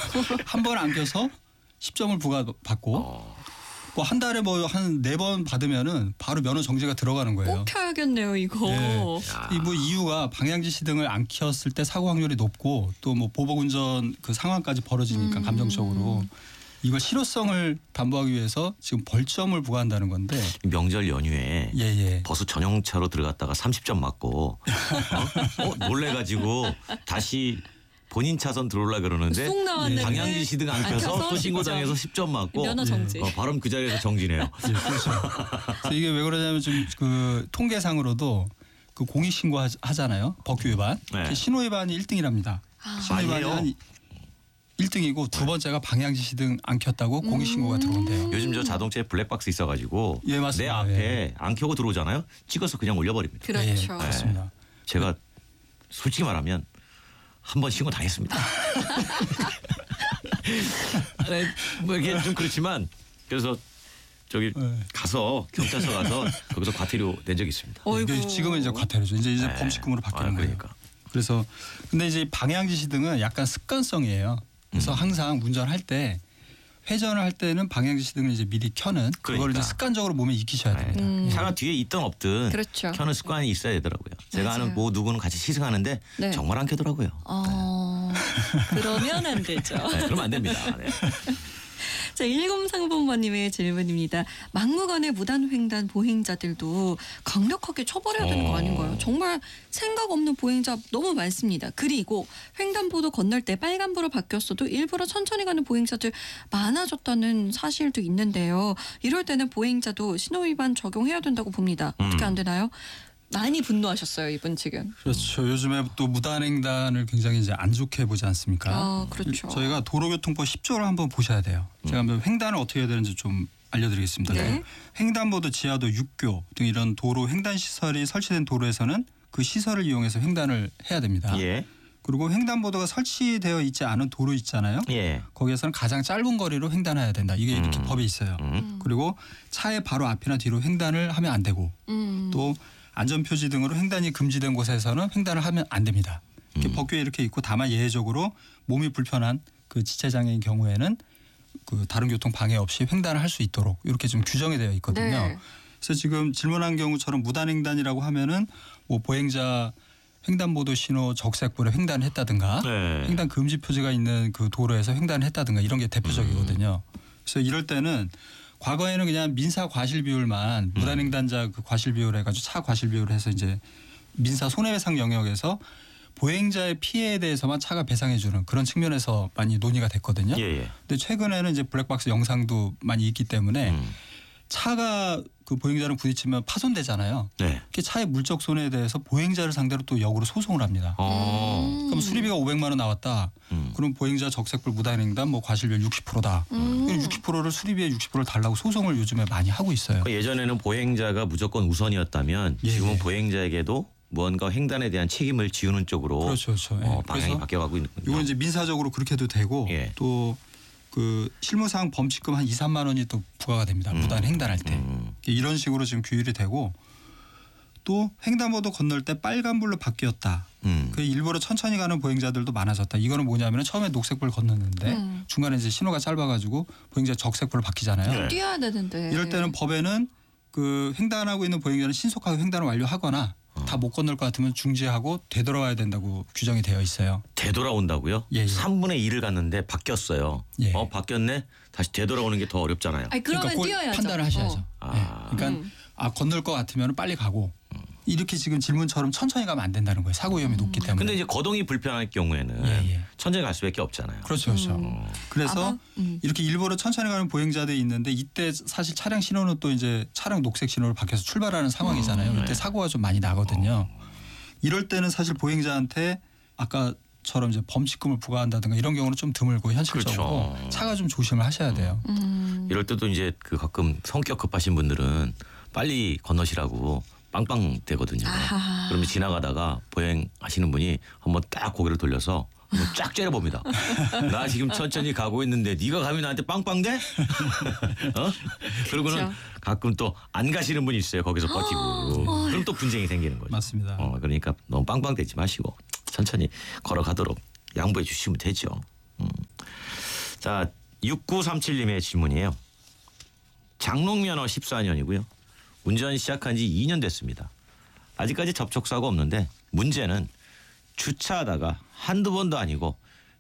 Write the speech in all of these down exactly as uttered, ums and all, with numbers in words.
한 번 안겨서 십 점을 부과받고 어. 뭐 한 달에 뭐 한 네 번 받으면은 바로 면허 정지가 들어가는 거예요. 꼭 켜야겠네요 이거. 네. 이 뭐 이유가 방향 지시등을 안 켰을 때 사고 확률이 높고 또 뭐 보복운전 그 상황까지 벌어지니까 음. 감정적으로 이걸 실효성을 담보하기 위해서 지금 벌점을 부과한다는 건데. 명절 연휴에 예, 예. 버스 전용차로 들어갔다가 삼십 점 맞고 어? 어? 놀래가지고 다시 본인 차선 들어올라 그러는데 쑥 나왔는데 방향지시등 안 안 켜서 켜서 또 신고당해서 십 십 점 맞고 면허 정지. 어, 바로 그 자리에서 정지네요. 예, 그렇죠. 그래서 이게 왜 그러냐면 좀 그 통계상으로도 그 공익 신고 하잖아요. 법규 위반. 네. 신호 위반이 일 등이랍니다. 아. 신호 위반이 아니에요? 한 일 등이고 두 번째가 방향 지시등 안 켰다고 공익 신고가 들어온대요. 요즘 저 자동차에 블랙박스 있어가지고 예, 맞습니다. 내 앞에 예. 안 켜고 들어오잖아요. 찍어서 그냥 올려버립니다. 그렇죠. 예, 그렇습니다. 제가 솔직히 말하면 한 번 신고 당했습니다. 네, 뭐 이게 좀 그렇지만 그래서 저기 네. 가서 경찰서 가서 거기서 과태료 낸 적이 있습니다. 어이구. 이게 지금은 이제 과태료죠. 이제 이제 네. 범칙금으로 바뀌는 아, 거예요. 그러니까. 그래서 근데 이제 방향 지시등은 약간 습관성이에요. 그래서 음. 항상 운전할 때 회전을 할 때는 방향 지시등을 이제 미리 켜는 그걸 그러니까. 이제 습관적으로 몸에 익히셔야 네. 됩니다. 음. 차가 뒤에 있든 없든 그렇죠. 켜는 습관이 있어야 되더라고요. 제가 맞아요. 아는 뭐 누구는 같이 시승하는데 네. 정말 안 켜더라고요. 어, 그러면 안 되죠. 네, 그러면 안 됩니다. 네. 자, 일곰상봉번님의 질문입니다. 막무가내 무단횡단 보행자들도 강력하게 처벌해야 되는 거 어. 아닌가요? 정말 생각 없는 보행자 너무 많습니다. 그리고 횡단보도 건널 때 빨간불로 바뀌었어도 일부러 천천히 가는 보행자들 많아졌다는 사실도 있는데요. 이럴 때는 보행자도 신호위반 적용해야 된다고 봅니다. 어떻게 안 되나요? 많이 분노하셨어요, 이분 지금. 그렇죠. 요즘에 또 무단횡단을 굉장히 이제 안 좋게 보지 않습니까? 아, 그렇죠. 저희가 도로교통법 십 조를 한번 보셔야 돼요. 제가 한번 횡단을 어떻게 해야 되는지 좀 알려드리겠습니다. 네. 횡단보도, 지하도, 육교 등 이런 도로 횡단 시설이 설치된 도로에서는 그 시설을 이용해서 횡단을 해야 됩니다. 예. 그리고 횡단보도가 설치되어 있지 않은 도로 있잖아요. 예. 거기에서는 가장 짧은 거리로 횡단해야 된다. 이게 이렇게 음. 법에 있어요. 음. 그리고 차의 바로 앞이나 뒤로 횡단을 하면 안 되고 음. 또 안전표지 등으로 횡단이 금지된 곳에서는 횡단을 하면 안 됩니다. 이렇게 음. 법규에 이렇게 있고 다만 예외적으로 몸이 불편한 그 지체장애인 경우에는 그 다른 교통 방해 없이 횡단을 할 수 있도록 이렇게 좀 규정이 되어 있거든요. 네. 그래서 지금 질문한 경우처럼 무단횡단이라고 하면은 뭐 보행자 횡단보도 신호 적색불에 횡단했다든가 네. 횡단 금지 표지가 있는 그 도로에서 횡단했다든가 이런 게 대표적이거든요. 그래서 이럴 때는 과거에는 그냥 민사 과실 비율만 무단횡단자 그 과실 비율 해가지고 차 과실 비율을 해서 이제 민사 손해배상 영역에서 보행자의 피해에 대해서만 차가 배상해주는 그런 측면에서 많이 논의가 됐거든요. 예, 예. 근데 최근에는 이제 블랙박스 영상도 많이 있기 때문에 음. 차가 그 보행자를 부딪히면 파손되잖아요. 네. 이렇게 차의 물적 손해에 대해서 보행자를 상대로 또 역으로 소송을 합니다. 어. 그럼 수리비가 오백만 원 나왔다. 음. 그럼 보행자 적색불 무단횡단 뭐 과실비율 육십 퍼센트다. 음. 육십 퍼센트를 수리비의 육십 퍼센트를 달라고 소송을 요즘에 많이 하고 있어요. 그러니까 예전에는 보행자가 무조건 우선이었다면 예, 지금은 예. 보행자에게도 무언가 횡단에 대한 책임을 지우는 쪽으로 그렇죠, 그렇죠. 예. 어, 방향이 그래서 바뀌어가고 있는군요. 이건 이제 민사적으로 그렇게 해도 되고 예. 또 그 실무상 범칙금 한 이, 삼만 원이 또 부과가 됩니다. 음. 무단 횡단할 때. 음. 이런 식으로 지금 규율이 되고 또 횡단보도 건널 때 빨간불로 바뀌었다. 음. 그 일부러 천천히 가는 보행자들도 많아졌다. 이거는 뭐냐면 처음에 녹색불 건넜는데 음. 중간에 이제 신호가 짧아가지고 보행자 적색불로 바뀌잖아요. 네. 뛰어야 되는데. 이럴 때는 법에는 그 횡단하고 있는 보행자는 신속하게 횡단을 완료하거나 다 못 건널 것 같으면 중지하고 되돌아와야 된다고 규정이 되어 있어요. 되돌아온다고요? 예, 예. 삼분의 일을 갔는데 바뀌었어요. 예. 어 바뀌었네. 다시 되돌아오는 게 더 어렵잖아요. 아니, 그러면 그걸 뛰어야죠. 판단을 하셔야죠. 어. 아. 예. 그러니까 음. 아 건널 것 같으면 빨리 가고 이렇게 지금 질문처럼 천천히 가면 안 된다는 거예요. 사고 위험이 높기 때문에. 근데 이제 거동이 불편할 경우에는 예, 예. 천천히 갈 수밖에 없잖아요. 그렇죠, 그렇죠. 음. 그래서 아마, 음. 이렇게 일부러 천천히 가는 보행자들이 있는데 이때 사실 차량 신호는 또 이제 차량 녹색 신호로 바뀌어서 출발하는 상황이잖아요. 음, 이때 네. 사고가 좀 많이 나거든요. 이럴 때는 사실 보행자한테 아까처럼 이제 범칙금을 부과한다든가 이런 경우는 좀 드물고 현실적으로 그렇죠. 차가 좀 조심을 하셔야 돼요. 음. 이럴 때도 이제 그 가끔 성격 급하신 분들은 빨리 건너시라고 빵빵 대거든요. 아하. 그러면 지나가다가 보행하시는 분이 한번 딱 고개를 돌려서 한번 쫙 째려봅니다. 나 지금 천천히 가고 있는데 네가 가면 나한테 빵빵 대? 어? 그러고는 그쵸. 가끔 또 안 가시는 분이 있어요. 거기서 버티고. 그럼 또 분쟁이 생기는 거죠. 맞습니다. 어, 그러니까 너무 빵빵 대지 마시고 천천히 걸어가도록 양보해 주시면 되죠. 음. 자, 육구삼칠님의 질문이에요. 장롱면허 십사 년이고요. 운전 시작한 지 이 년 됐습니다. 아직까지 접촉사고 없는데 문제는 주차하다가 한두 번도 아니고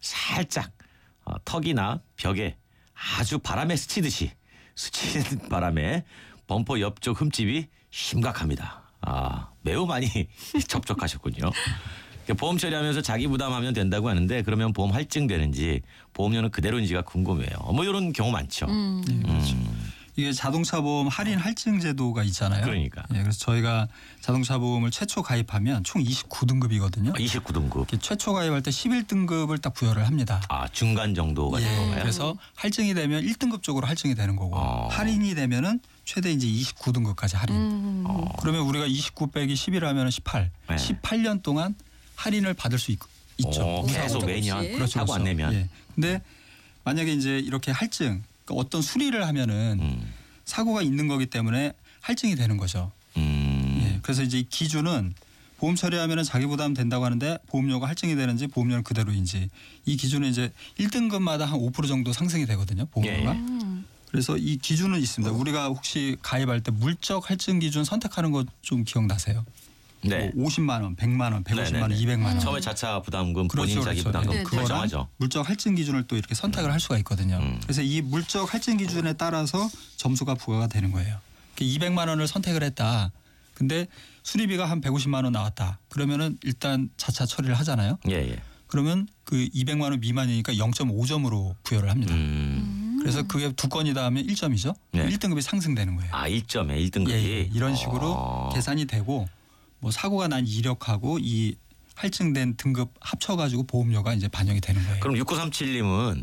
살짝 어, 턱이나 벽에 아주 바람에 스치듯이 스치는 바람에 범퍼 옆쪽 흠집이 심각합니다. 아, 매우 많이 접촉하셨군요. 보험 처리하면서 자기 부담하면 된다고 하는데 그러면 보험 할증되는지 보험료는 그대로인지가 궁금해요. 뭐 이런 경우 많죠. 음. 네, 그렇죠. 이게 자동차 보험 할인 할증 제도가 있잖아요. 그러니까. 예, 그래서 저희가 자동차 보험을 최초 가입하면 총 이십구 등급이거든요. 이십구 등급. 최초 가입할 때 십일 등급을 딱 부여를 합니다. 아, 중간 정도가 된 예, 건가요? 그래서 할증이 되면 일 등급 쪽으로 할증이 되는 거고 어. 할인이 되면은 최대 이제 이십구 등급까지 할인. 음. 어. 그러면 우리가 이십구 빼기 십일 하면 십팔. 네. 십팔 년 동안 할인을 받을 수 있, 있죠. 어, 무사고 계속 조금씩. 매년 그렇죠, 사고 안 내면. 예. 근데 만약에 이제 이렇게 할증 그러니까 어떤 수리를 하면은 음. 사고가 있는 거기 때문에 할증이 되는 거죠. 음. 예. 그래서 이제 이 기준은 보험 처리하면은 자기 부담 된다고 하는데 보험료가 할증이 되는지 보험료는 그대로인지 이 기준은 이제 일 등급마다 한 오 퍼센트 정도 상승이 되거든요. 보험료가. 예. 음. 그래서 이 기준은 있습니다. 우리가 혹시 가입할 때 물적 할증 기준 선택하는 거 좀 기억나세요? 네. 뭐 오십만 원, 백만 원, 백오십만 원, 네네네. 이백만 원. 처음에 자차 부담금, 본인 그렇죠, 자기 그렇죠. 부담금 네, 네. 결정하죠. 물적 할증 기준을 또 이렇게 선택을 할 수가 있거든요. 음. 그래서 이 물적 할증 기준에 따라서 점수가 부과가 되는 거예요. 이백만 원을 선택을 했다. 근데 수리비가 한 백오십만 원 나왔다. 그러면은 일단 자차 처리를 하잖아요. 예, 예. 그러면 그 이백만 원 미만이니까 영 점 오 점으로 부여를 합니다. 음. 그래서 그게 두 건이다 하면 일 점이죠. 네. 일 등급이 상승되는 거예요. 아, 일 점에 일 등급이. 예, 예. 이런 식으로 어. 계산이 되고 뭐 사고가 난 이력하고 이 할증된 등급 합쳐가지고 보험료가 이제 반영이 되는 거예요. 그럼 육구삼칠님은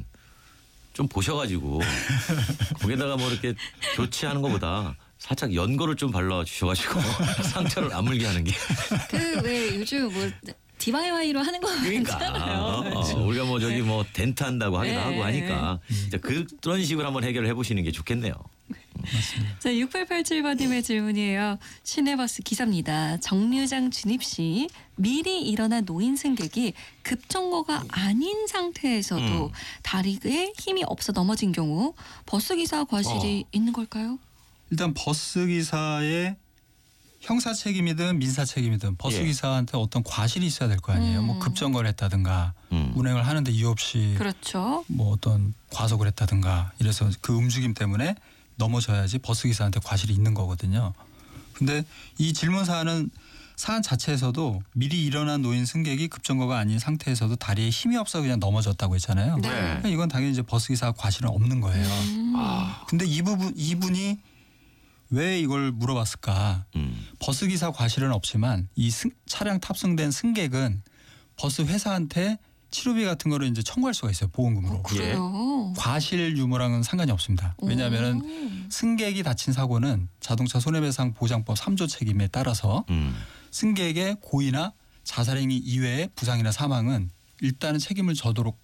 좀 보셔가지고 거기다가 뭐 이렇게 교체하는 것보다 살짝 연고를 좀 발라 주셔가지고 상처를 안 물게 하는 게. 그 왜 요즘 뭐 디아이와이로 하는 거 그러니까 많잖아요. 어, 우리가 뭐 저기 뭐 덴트 한다고 하기도 네. 하고 하니까 이제 그런 식으로 한번 해결을 해보시는 게 좋겠네요. 자, 육팔팔칠 번님의 질문이에요. 시내버스 기사입니다. 정류장 진입 시 미리 일어난 노인 승객이 급정거가 아닌 상태에서도 음. 다리에 힘이 없어 넘어진 경우 버스 기사 과실이 어. 있는 걸까요? 일단 버스 기사의 형사 책임이든 민사 책임이든 버스 예. 기사한테 어떤 과실이 있어야 될 거 아니에요. 음. 뭐 급정거를 했다든가 음. 운행을 하는데 이유 없이 그렇죠. 뭐 어떤 과속을 했다든가 이래서 그 움직임 때문에 넘어져야지 버스 기사한테 과실이 있는 거거든요. 근데 이 질문 사안은 사안 자체에서도 미리 일어난 노인 승객이 급정거가 아닌 상태에서도 다리에 힘이 없어 그냥 넘어졌다고 했잖아요. 네. 그러니까 이건 당연히 이제 버스 기사 과실은 없는 거예요. 음. 아, 근데 이 부분 이분이 왜 이걸 물어봤을까? 음. 버스 기사 과실은 없지만 이 승, 차량 탑승된 승객은 버스 회사한테 치료비 같은 거를 이제 청구할 수가 있어요. 보험금으로. 그래요. 과실 유무랑은 상관이 없습니다. 왜냐하면은 오. 승객이 다친 사고는 자동차 손해배상 보장법 삼 조 책임에 따라서 음. 승객의 고의나 자살행위 이외의 부상이나 사망은 일단은 책임을 져도록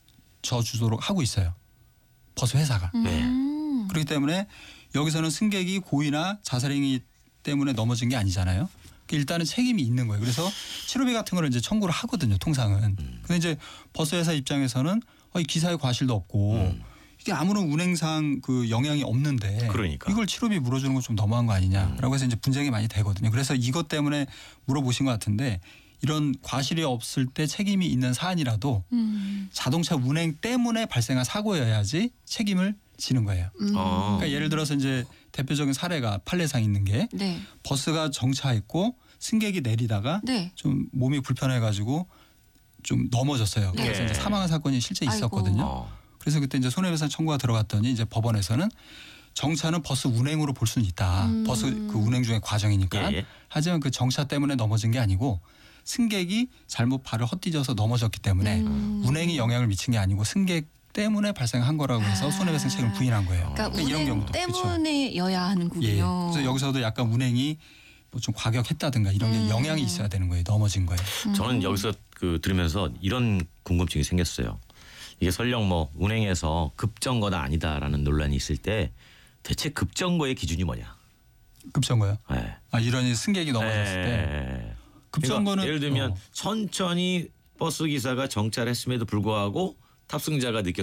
져주도록 하고 있어요. 버스 회사가. 음. 그렇기 때문에 여기서는 승객이 고의나 자살행위 때문에 넘어진 게 아니잖아요. 일단은 책임이 있는 거예요. 그래서 치료비 같은 걸 이제 청구를 하거든요. 통상은. 음. 근데 이제 버스 회사 입장에서는 어, 이 기사의 과실도 없고 음. 이게 아무런 운행상 그 영향이 없는데 그러니까. 이걸 치료비 물어주는 건 좀 너무한 거 아니냐라고 음. 해서 이제 분쟁이 많이 되거든요. 그래서 이것 때문에 물어보신 것 같은데 이런 과실이 없을 때 책임이 있는 사안이라도 음. 자동차 운행 때문에 발생한 사고여야지 책임을 지는 거예요. 음. 어. 그러니까 예를 들어서 이제 대표적인 사례가 판례상 있는 게 네. 버스가 정차했고 승객이 내리다가 네. 좀 몸이 불편해가지고 좀 넘어졌어요. 그래서 네. 이제 사망한 사건이 실제 아이고. 있었거든요. 어. 그래서 그때 이제 손해배상 청구가 들어갔더니 이제 법원에서는 정차는 버스 운행으로 볼 수는 있다. 음. 버스 그 운행 중의 과정이니까. 예, 예. 하지만 그 정차 때문에 넘어진 게 아니고 승객이 잘못 발을 헛디뎌서 넘어졌기 때문에 음. 운행이 영향을 미친 게 아니고 승객 때문에 발생한 거라고 해서 아. 손해배상 책임을 부인한 거예요. 그러니까 그러니까 이런 운행 경우도 그렇죠. 때문에여야 예. 하는군요. 그래서 여기서도 약간 운행이 뭐 좀 과격했다든가 이런 게 음. 영향이 있어야 되는 거예요. 넘어진 거예요. 저는 여기서 그 들으면서 이런 궁금증이 생겼어요. 이게 설령 뭐 운행에서 급정거다 아니다라는 논란이 있을 때 대체 급정거의 기준이 뭐냐? 급정거요? 예. 아 이런 승객이 넘어졌을 때 예. 급정거는 그러니까 예를 들면 어. 천천히 버스 기사가 정차를 했음에도 불구하고 탑승자가 느꼈